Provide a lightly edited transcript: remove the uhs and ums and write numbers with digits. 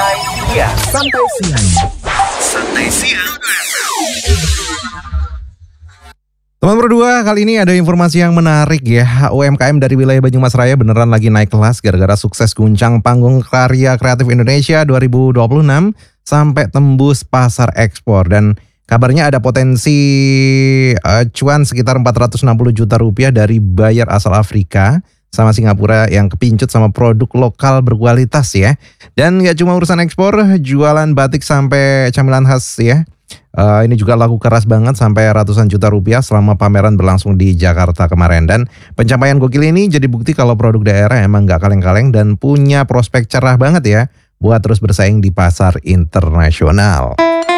Santai siang. Teman berdua, kali ini ada informasi yang menarik ya. UMKM dari wilayah Banyumas Raya beneran lagi naik kelas gara-gara sukses guncang panggung Karya Kreatif Indonesia 2026 sampai tembus pasar ekspor. Dan kabarnya ada potensi cuan sekitar 460 juta rupiah dari buyer asal Afrika sama Singapura yang kepincut sama produk lokal berkualitas ya. Dan gak cuma urusan ekspor, jualan batik sampai camilan khas ya. Ini juga laku keras banget sampai ratusan juta rupiah selama pameran berlangsung di Jakarta kemarin. Dan pencapaian gokil ini jadi bukti kalau produk daerah emang gak kaleng-kaleng dan punya prospek cerah banget ya buat terus bersaing di pasar internasional.